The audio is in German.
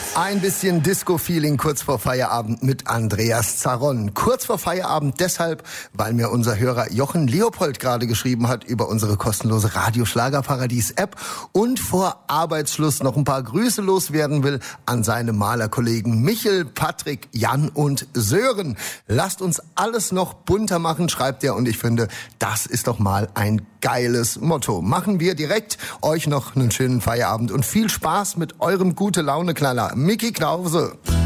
Ein bisschen Disco-Feeling kurz vor Feierabend mit Andreas Zaron. Kurz vor Feierabend deshalb, weil mir unser Hörer Jochen Leopold gerade geschrieben hat über unsere kostenlose Radio-Schlagerparadies-App und vor Arbeitsschluss noch ein paar Grüße loswerden will an seine Malerkollegen Michel, Patrick, Jan und Sören. Lasst uns alles noch bunter machen, schreibt er, und ich finde, das ist doch mal ein geiles Motto. Machen wir direkt euch noch einen schönen Feierabend und viel Spaß mit eurem Gute-Laune-Knaller. Micky Krause.